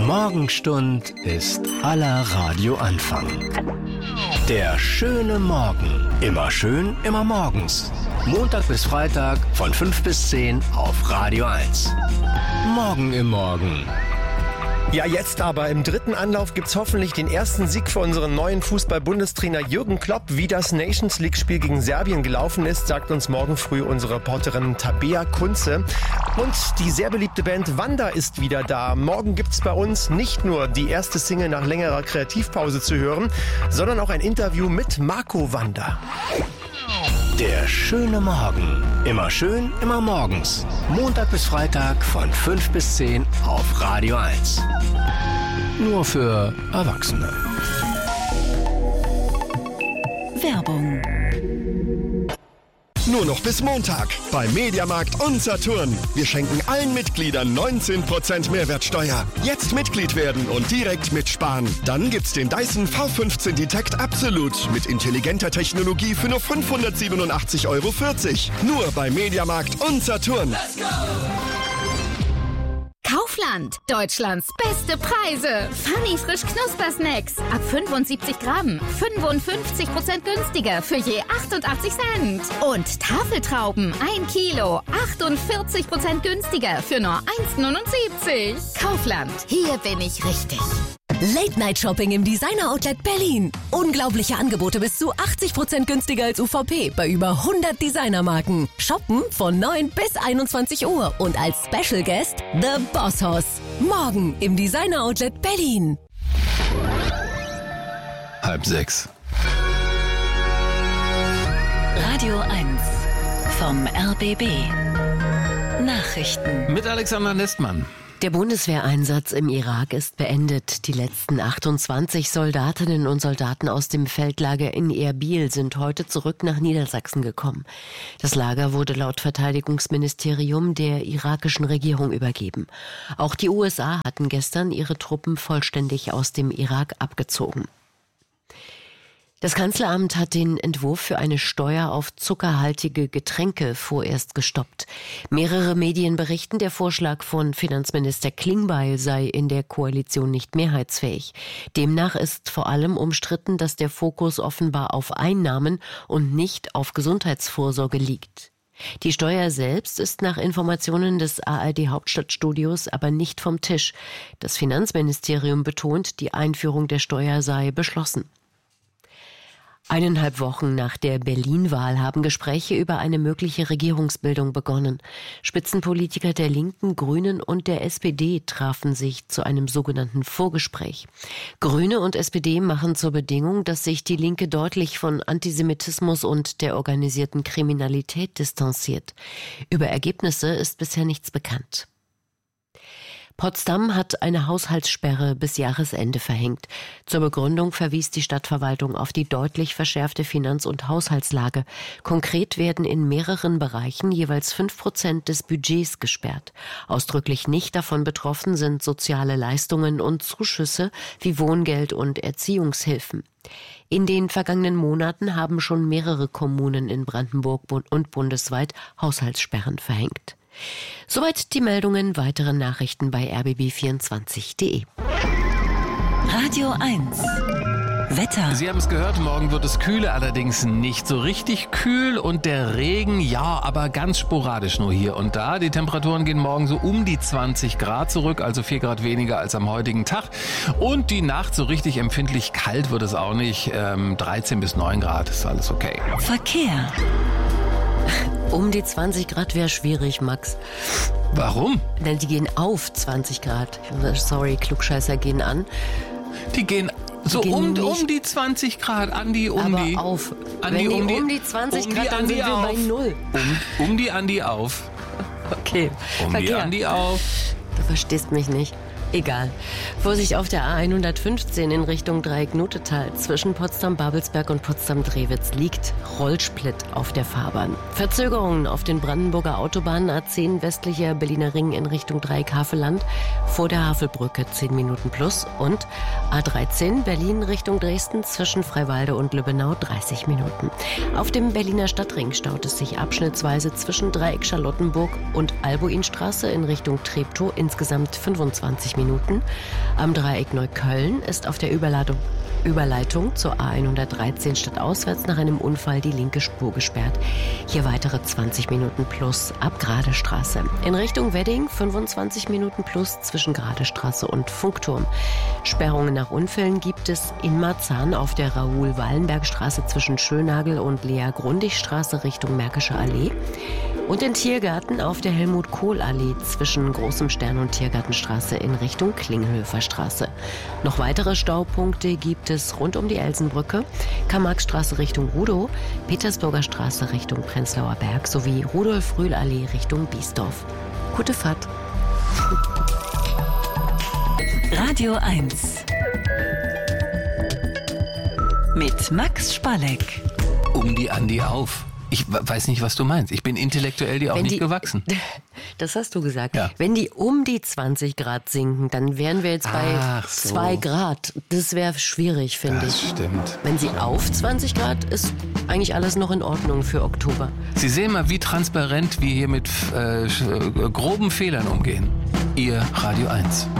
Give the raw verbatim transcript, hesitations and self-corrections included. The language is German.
Morgenstund ist aller Radioanfang. Der schöne Morgen. Immer schön, immer morgens. Montag bis Freitag von fünf bis zehn auf Radio eins. Morgen im Morgen. Ja, jetzt aber im dritten Anlauf gibt's hoffentlich den ersten Sieg für unseren neuen Fußball-Bundestrainer Jürgen Klopp. Wie das Nations-League-Spiel gegen Serbien gelaufen ist, sagt uns morgen früh unsere Reporterin Tabea Kunze. Und die sehr beliebte Band Wanda ist wieder da. Morgen gibt's bei uns nicht nur die erste Single nach längerer Kreativpause zu hören, sondern auch ein Interview mit Marco Wanda. Der schöne Morgen. Immer schön, immer morgens. Montag bis Freitag von fünf bis zehn auf Radio eins. Nur für Erwachsene. Werbung. Nur noch bis Montag bei Mediamarkt und Saturn. Wir schenken allen Mitgliedern neunzehn Prozent Mehrwertsteuer. Jetzt Mitglied werden und direkt mitsparen. Dann gibt's den Dyson V fünfzehn Detect Absolut mit intelligenter Technologie für nur fünfhundertsiebenundachtzig Euro vierzig. Nur bei Mediamarkt und Saturn. Let's go! Kaufland, Deutschlands beste Preise. Funny frisch Knuspersnacks ab fünfundsiebzig Gramm, fünfundfünfzig Prozent günstiger für je achtundachtzig Cent. Und Tafeltrauben ein Kilo, achtundvierzig Prozent günstiger für nur eins neunundsiebzig. Kaufland, hier bin ich richtig. Late-Night-Shopping im Designer-Outlet Berlin. Unglaubliche Angebote bis zu achtzig Prozent günstiger als U V P bei über hundert Designermarken. Shoppen von neun bis einundzwanzig Uhr und als Special Guest The Boss Hoss. Morgen im Designer-Outlet Berlin. Halb sechs. Radio eins vom R B B. Nachrichten. Mit Alexander Nestmann. Der Bundeswehreinsatz im Irak ist beendet. Die letzten achtundzwanzig Soldatinnen und Soldaten aus dem Feldlager in Erbil sind heute zurück nach Niedersachsen gekommen. Das Lager wurde laut Verteidigungsministerium der irakischen Regierung übergeben. Auch die U S A hatten gestern ihre Truppen vollständig aus dem Irak abgezogen. Das Kanzleramt hat den Entwurf für eine Steuer auf zuckerhaltige Getränke vorerst gestoppt. Mehrere Medien berichten, der Vorschlag von Finanzminister Klingbeil sei in der Koalition nicht mehrheitsfähig. Demnach ist vor allem umstritten, dass der Fokus offenbar auf Einnahmen und nicht auf Gesundheitsvorsorge liegt. Die Steuer selbst ist nach Informationen des A R D-Hauptstadtstudios aber nicht vom Tisch. Das Finanzministerium betont, die Einführung der Steuer sei beschlossen. Eineinhalb Wochen nach der Berlin-Wahl haben Gespräche über eine mögliche Regierungsbildung begonnen. Spitzenpolitiker der Linken, Grünen und der S P D trafen sich zu einem sogenannten Vorgespräch. Grüne und S P D machen zur Bedingung, dass sich die Linke deutlich von Antisemitismus und der organisierten Kriminalität distanziert. Über Ergebnisse ist bisher nichts bekannt. Potsdam hat eine Haushaltssperre bis Jahresende verhängt. Zur Begründung verwies die Stadtverwaltung auf die deutlich verschärfte Finanz- und Haushaltslage. Konkret werden in mehreren Bereichen jeweils fünf Prozent des Budgets gesperrt. Ausdrücklich nicht davon betroffen sind soziale Leistungen und Zuschüsse wie Wohngeld und Erziehungshilfen. In den vergangenen Monaten haben schon mehrere Kommunen in Brandenburg und bundesweit Haushaltssperren verhängt. Soweit die Meldungen, weitere Nachrichten bei r b b vierundzwanzig punkt d e. Radio eins. Wetter. Sie haben es gehört, morgen wird es kühler, allerdings nicht so richtig kühl und der Regen, ja, aber ganz sporadisch nur hier und da. Die Temperaturen gehen morgen so um die zwanzig Grad zurück, also vier Grad weniger als am heutigen Tag. Und die Nacht so richtig empfindlich kalt wird es auch nicht, ähm, dreizehn bis neun Grad, ist alles okay. Verkehr. Um die zwanzig Grad wäre schwierig, Max. Warum? Denn die gehen auf zwanzig Grad. Sorry, Klugscheißer gehen an. Die gehen so die um, gehen um die zwanzig Grad, Andi, um aber die... auf. Andi, Wenn die um, die, um die zwanzig um Grad, die dann Andi sind wir auf. bei null. Um, um die Andi auf. Okay, Um Verkehr. die Andi auf. Du verstehst mich nicht. Egal. Vorsicht auf der A hundertfünfzehn in Richtung Dreieck-Nutetal. Zwischen Potsdam-Babelsberg und Potsdam-Drewitz liegt Rollsplit auf der Fahrbahn. Verzögerungen auf den Brandenburger Autobahnen A zehn westlicher Berliner Ring in Richtung Dreieck-Havelland vor der Havelbrücke zehn Minuten plus und A dreizehn Berlin Richtung Dresden zwischen Freiwalde und Lübbenau dreißig Minuten. Auf dem Berliner Stadtring staut es sich abschnittsweise zwischen Dreieck Charlottenburg und Albuinstraße in Richtung Treptow insgesamt fünfundzwanzig zwanzig Minuten. Am Dreieck Neukölln ist auf der Überladung Überleitung zur A hundertdreizehn stadtauswärts nach einem Unfall die linke Spur gesperrt. Hier weitere zwanzig Minuten plus ab Gradestraße. In Richtung Wedding fünfundzwanzig Minuten plus zwischen Gradestraße und Funkturm. Sperrungen nach Unfällen gibt es in Marzahn auf der Raoul-Wallenberg-Straße zwischen Schönagel und Lea-Grundig-Straße Richtung Märkische Allee. Und in Tiergarten auf der Helmut-Kohl-Allee zwischen Großem Stern und Tiergartenstraße in Richtung Klinghöfer Straße. Noch weitere Staupunkte gibt es rund um die Elsenbrücke, Karl-Marx-Straße Richtung Rudow, Petersburger Straße Richtung Prenzlauer Berg sowie Rudolf-Rühl-Allee Richtung Biesdorf. Gute Fahrt. Radio eins mit Max Spalleck. Um die Andi auf. Ich weiß nicht, was du meinst. Ich bin intellektuell dir auch Wenn nicht die, gewachsen. Das hast du gesagt. Ja. Wenn die um die zwanzig Grad sinken, dann wären wir jetzt bei Ach so. zwei Grad. Das wäre schwierig, finde Das ich. stimmt. Wenn sie auf zwanzig Grad ist, eigentlich alles noch in Ordnung für Oktober. Sie sehen mal, wie transparent wir hier mit äh, groben Fehlern umgehen. Ihr Radio eins.